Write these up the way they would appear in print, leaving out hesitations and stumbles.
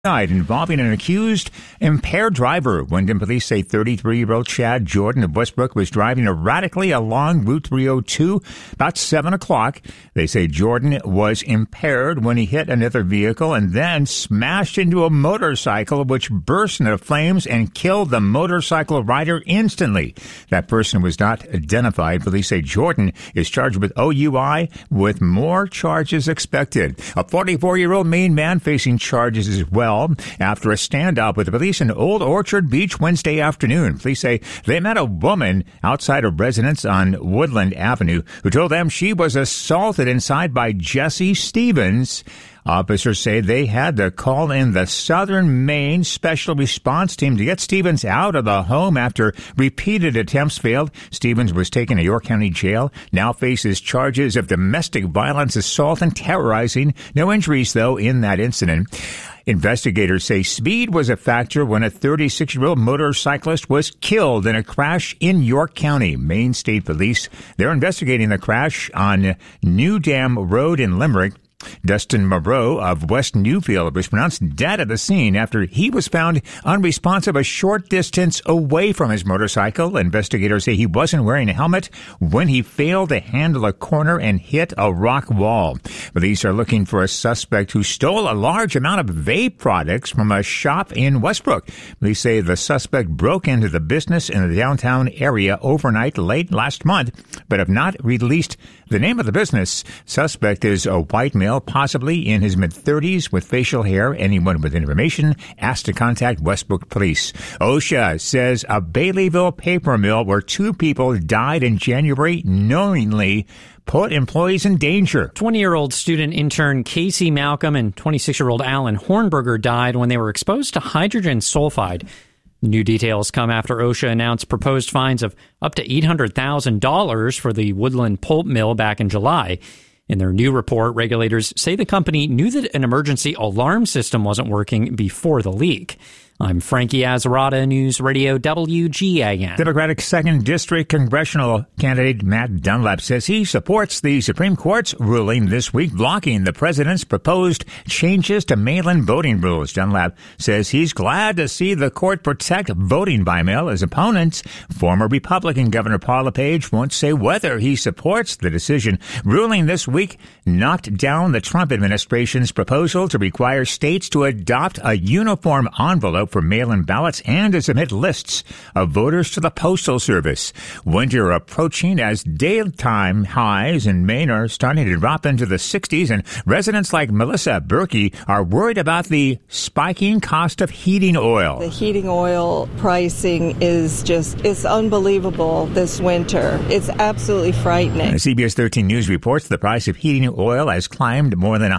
involving an accused impaired driver. Wyndham police say 33-year-old Chad Jordan of Westbrook was driving erratically along Route 302 about 7 o'clock. They say Jordan was impaired when he hit another vehicle and then smashed into a motorcycle, which burst into flames and killed the motorcycle rider instantly. That person was not identified. Police say Jordan is charged with OUI with more charges expected. A 44-year-old Maine man facing charges as well after a standoff with the police in Old Orchard Beach Wednesday afternoon. Police say they met a woman outside a residence on Woodland Avenue who told them she was assaulted inside by Jesse Stevens. Officers say they had to call in the Southern Maine Special Response Team to get Stevens out of the home after repeated attempts failed. Stevens was taken to York County Jail, now faces charges of domestic violence, assault, and terrorizing. No injuries, though, in that incident. Investigators say speed was a factor when a 36-year-old motorcyclist was killed in a crash in York County. Maine State Police, they're investigating the crash on New Dam Road in Limerick. Dustin Moreau of West Newfield was pronounced dead at the scene after he was found unresponsive a short distance away from his motorcycle. Investigators say he wasn't wearing a helmet when he failed to handle a corner and hit a rock wall. Police are looking for a suspect who stole a large amount of vape products from a shop in Westbrook. Police say the suspect broke into the business in the downtown area overnight late last month, but have not released the name of the business. Suspect is a white male, possibly in his mid-30s, with facial hair. Anyone with information asked to contact Westbrook Police. OSHA says a Baileyville paper mill where 2 people died in January knowingly put employees in danger. 20-year-old student intern Casey Malcolm and 26-year-old Alan Hornberger died when they were exposed to hydrogen sulfide. New details come after OSHA announced proposed fines of up to $800,000 for the Woodland pulp mill back in July. In their new report, regulators say the company knew that an emergency alarm system wasn't working before the leak. I'm Frankie Azzarata, News Radio WGAN. Democratic 2nd District congressional candidate Matt Dunlap says he supports the Supreme Court's ruling this week blocking the president's proposed changes to mail-in voting rules. Dunlap says he's glad to see the court protect voting by mail. His opponents, former Republican Governor Paul LePage, won't say whether he supports the decision. Ruling this week knocked down the Trump administration's proposal to require states to adopt a uniform envelope for mail-in ballots and to submit lists of voters to the Postal Service. Winter approaching as daytime highs in Maine are starting to drop into the 60s, and residents like Melissa Berkey are worried about the spiking cost of heating oil. The heating oil pricing it's unbelievable this winter. It's absolutely frightening. CBS 13 News reports the price of heating oil has climbed more than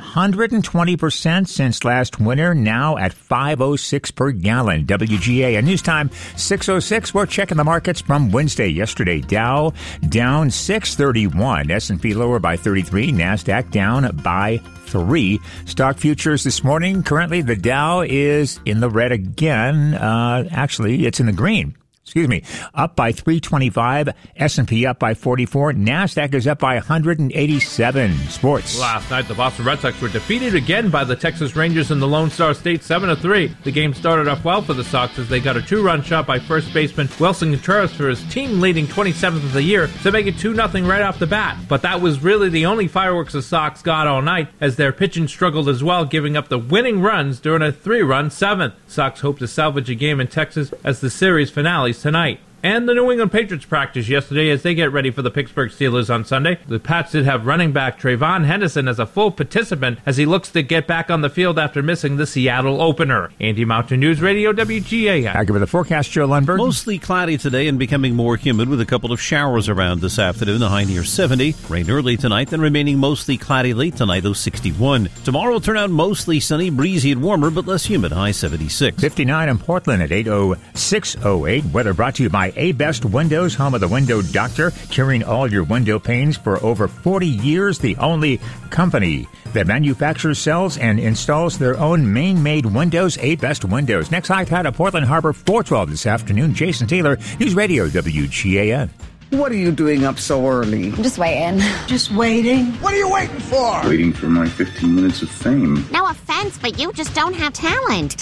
120% since last winter, now at $5.06 per gallon. WGA News Time 6:06. We're checking the markets from Wednesday. Yesterday, Dow down 631, S&P lower by 33, NASDAQ down by 3. Stock futures this morning. Currently, the Dow is in the red again. Actually, it's in the green. Up by 325, S&P up by 44, NASDAQ is up by 187. Sports. Last night, the Boston Red Sox were defeated again by the Texas Rangers in the Lone Star State 7-3. The game started off well for the Sox as they got a 2-run shot by first baseman Wilson Contreras for his team-leading 27th of the year to make it 2-0 right off the bat. But that was really the only fireworks the Sox got all night, as their pitching struggled as well, giving up the winning runs during a 3-run 7th. Sox hope to salvage a game in Texas as the series finale tonight. And the New England Patriots practiced yesterday as they get ready for the Pittsburgh Steelers on Sunday. The Pats did have running back Trayvon Henderson as a full participant as he looks to get back on the field after missing the Seattle opener. Andy Mountain News Radio, WGAN. Back with the forecast, Joe Lundberg. Mostly cloudy today and becoming more humid with a couple of showers around this afternoon, a high near 70. Rain early tonight, then remaining mostly cloudy late tonight, though 61. Tomorrow will turn out mostly sunny, breezy and warmer, but less humid, high 76. 59 in Portland at 8:06:08. Weather brought to you by A-Best Windows, home of the Window Doctor, curing all your window pains for over 40 years. The only company that manufactures, sells, and installs their own Maine-made windows, A-Best Windows. Next high tide at Portland Harbor, 412 this afternoon. Jason Taylor, News Radio WGAN. What are you doing up so early? I'm just waiting. Just waiting? What are you waiting for? Waiting for my 15 minutes of fame. No offense, but you just don't have talent.